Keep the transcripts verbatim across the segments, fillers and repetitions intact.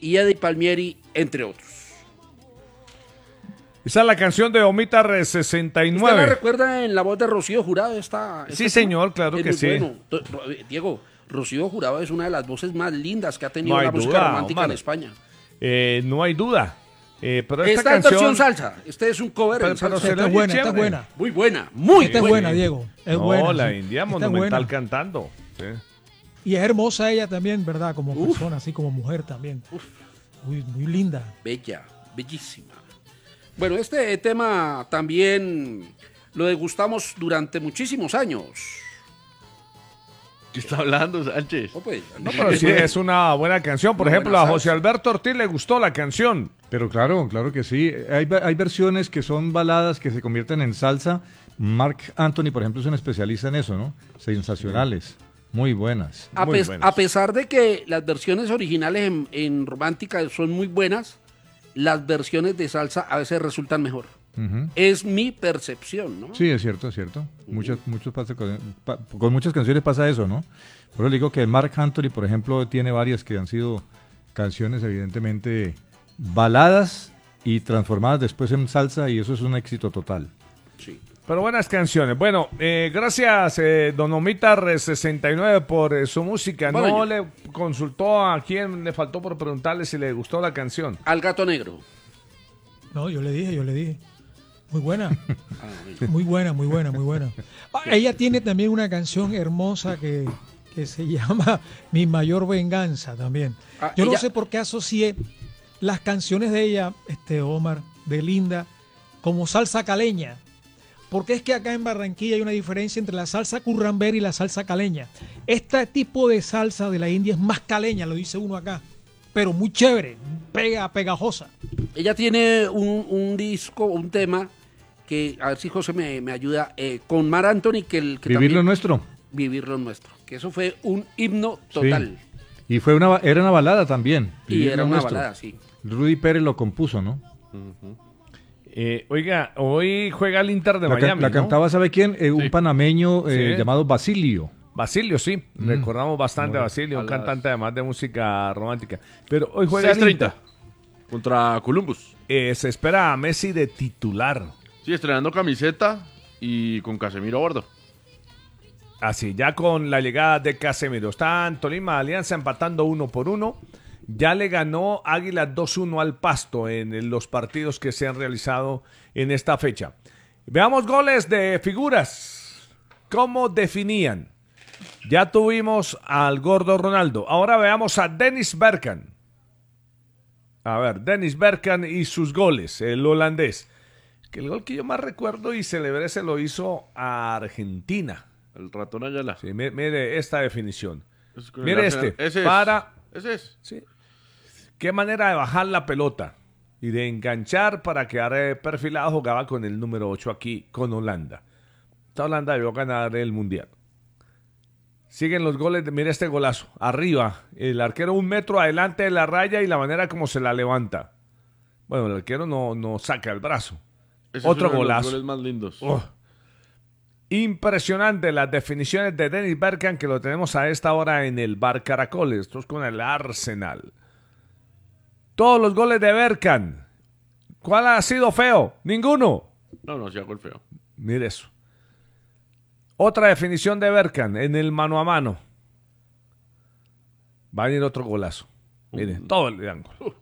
y Eddie Palmieri, entre otros. Esa es la canción de Omita sesenta y nueve. ¿Usted la recuerda en la voz de Rocío Jurado? Esta, sí, señor, claro es que sí. Bueno. Diego, Rocío Jurado es una de las voces más lindas que ha tenido no la duda, música romántica Omar. en España. Eh, no hay duda. Eh, pero esta, esta canción... es versión salsa. Este es un cover pero, en salsa. Pero esta es buena, esta es buena. Muy buena, muy esta buena. es buena, Diego. Es no, buena. la sí. India Esta Monumental buena. cantando. Sí. Y es hermosa ella también, ¿verdad? Como Uf. persona, así como mujer también. Uf. Muy, muy linda. Bella, bellísima. Bueno, este tema también lo degustamos durante muchísimos años. ¿Qué está hablando, Sánchez? Oh, pues, No, pero sí es una buena canción. Por Una ejemplo, buena a José salsa. Alberto Ortiz le gustó la canción. Pero claro, claro que sí. Hay, hay versiones que son baladas que se convierten en salsa. Mark Anthony, por ejemplo, es un especialista en eso, ¿no? Sensacionales. Muy buenas. A, Muy pes- buenas. a pesar de que las versiones originales en, en romántica son muy buenas, las versiones de salsa a veces resultan mejor. Ujú. Es mi percepción, ¿no? Sí, es cierto, es cierto. Muchas, muchos pasa con, pa- con muchas canciones pasa eso, ¿no? Por eso le digo que Mark Anthony, por ejemplo, tiene varias que han sido canciones evidentemente baladas y transformadas después en salsa y eso es un éxito total. Sí. Pero buenas canciones. Bueno, eh, gracias, eh, Don Omita sesenta y nueve, por eh, su música. Bueno, no yo- le consultó a quién le faltó por preguntarle si le gustó la canción. Al Gato Negro. No, yo le dije, yo le dije. Muy buena. Ah, bueno. Muy buena, muy buena, muy buena. Ah, ella tiene también una canción hermosa que, que se llama Mi Mayor Venganza también. Ah, Yo no ella- sé por qué asocié las canciones de ella, este Omar, de Linda, como salsa caleña. Porque es que acá en Barranquilla hay una diferencia entre la salsa currambera y la salsa caleña. Este tipo de salsa de la India es más caleña, lo dice uno acá. Pero muy chévere, pega, pegajosa. Ella tiene un, un disco, un tema que, a ver si José me, me ayuda, eh, con Mar Anthony, que el que Vivir lo también- nuestro. Vivir lo nuestro. Que eso fue un himno total. Sí. Y fue una, ba- era una balada también. Y Vivir era lo una nuestro. balada, sí. Rudy Pérez lo compuso, ¿no? Eh, oiga, hoy juega el Inter de La, ca- Miami, la ¿no? cantaba, ¿sabe quién? Eh, Un Sí. panameño eh, Sí. llamado Basilio. Basilio, sí. Recordamos bastante a Basilio, un cantante además de música romántica. Pero hoy juega el seis treinta Inter. contra Columbus. Eh, se espera a Messi de titular. Sí, estrenando camiseta y con Casemiro a bordo. Así, ya con la llegada de Casemiro. Están Tolima Alianza empatando uno por uno. Ya le ganó Águila dos uno al Pasto en los partidos que se han realizado en esta fecha. Veamos goles de figuras. ¿Cómo definían? Ya tuvimos al gordo Ronaldo. Ahora veamos a Dennis Bergkamp. A ver, Dennis Bergkamp y sus goles, el holandés. Que el gol que yo más recuerdo y celebré se lo hizo a Argentina. El ratón Ayala. Sí, mi- mire esta definición. Es con el Mire Arsenal. este. Ese es. Para. Ese es. Sí. Qué manera de bajar la pelota y de enganchar para quedar eh, perfilado. Jugaba con el número ocho aquí con Holanda. Esta Holanda debió ganar el mundial. Siguen los goles. De, mire este golazo. Arriba. El arquero un metro adelante de la raya y la manera como se la levanta. Bueno, el arquero no, no saca el brazo. Ese Otro es uno de golazo. los goles más lindos. Oh. Impresionante las definiciones de Dennis Bergkamp, que lo tenemos a esta hora en el Bar Caracoles. Esto es con el Arsenal. Todos los goles de Bergkamp. ¿Cuál ha sido feo? Ninguno. No, no, sí hago el feo. Mire eso. Otra definición de Bergkamp en el mano a mano. Va a venir otro golazo. Mire, todo el ángulo.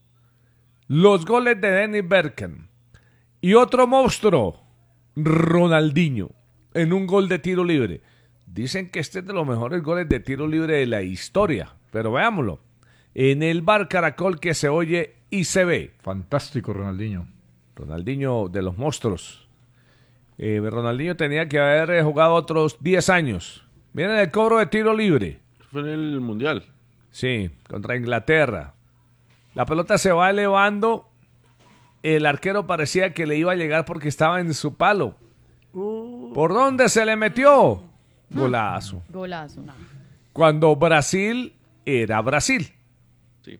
Los goles de Dennis Bergkamp. Y otro monstruo, Ronaldinho, en un gol de tiro libre. Dicen que este es de los mejores goles de tiro libre de la historia. Pero veámoslo. En el Bar Caracol que se oye y se ve. Fantástico, Ronaldinho. Ronaldinho de los monstruos. Eh, Ronaldinho tenía que haber eh, jugado otros diez años. Miren el cobro de tiro libre. Fue en el Mundial. Sí, contra Inglaterra. La pelota se va elevando. El arquero parecía que le iba a llegar porque estaba en su palo. ¿Por dónde se le metió? Golazo. Golazo. No. Cuando Brasil era Brasil. Sí.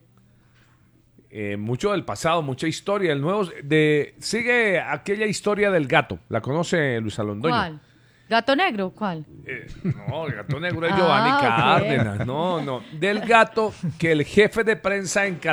Eh, mucho del pasado, mucha historia. El nuevo de sigue aquella historia del gato. ¿La conoce Luis Alondoño? ¿Cuál? ¿Gato negro? ¿Cuál? Eh, no, el gato negro es Ah, Giovanni ok. Cárdenas. No, no. Del gato que el jefe de prensa en